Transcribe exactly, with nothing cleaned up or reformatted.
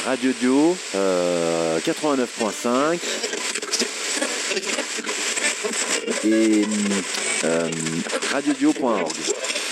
Radio Dio euh, quatre-vingt-neuf point cinq et euh, radiodio point org.